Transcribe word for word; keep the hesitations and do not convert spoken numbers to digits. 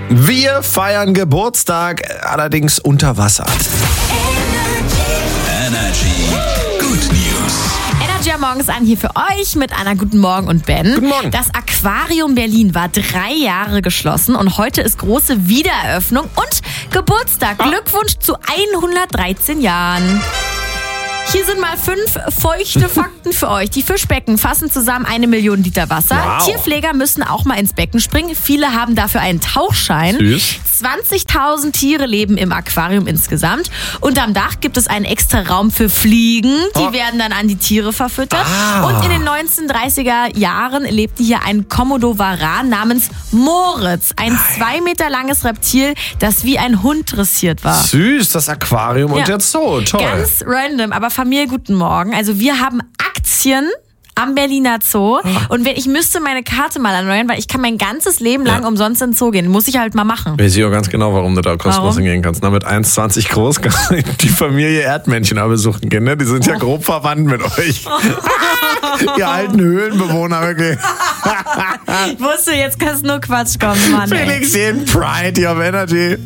Wir feiern Geburtstag, allerdings unter Wasser. Energy Good News. Energy am Morgens an hier für euch mit Anna. Guten Morgen und Ben. Guten Morgen. Das Aquarium Berlin war drei Jahre geschlossen und heute ist große Wiedereröffnung und Geburtstag. Glückwunsch zu hundertdreizehn Jahren. Hier sind mal fünf feuchte Fakten für euch. Die Fischbecken fassen zusammen eine Million Liter Wasser. Wow. Tierpfleger müssen auch mal ins Becken springen. Viele haben dafür einen Tauchschein. Süß. zwanzigtausend Tiere leben im Aquarium insgesamt. Und am Dach gibt es einen extra Raum für Fliegen. Die Oh. werden dann an die Tiere verfüttert. Ah. Und in den neunzehnhundertdreißiger Jahren lebte hier ein Komodo-Varan namens Moritz. Ein zwei Meter langes Reptil, das wie ein Hund dressiert war. Süß, das Aquarium und Ja. der Zoo. Toll. Ganz random, aber Familie, guten Morgen. Also wir haben Aktien am Berliner Zoo und wenn ich müsste meine Karte mal erneuern, weil ich kann mein ganzes Leben lang Ja. umsonst in den Zoo gehen. Muss ich halt mal machen. Ich sehe auch ganz genau, warum du da kostenlos Warum? hingehen kannst. Na, mit eins Komma zwanzig groß kannst du die Familie Erdmännchen mal besuchen gehen. Ne? Die sind ja grob verwandt mit euch. Die alten Höhlenbewohner, wirklich. Ich wusste, jetzt kannst nur Quatsch kommen, Mann. Ey. Felix, jeden Pride hier auf Energy.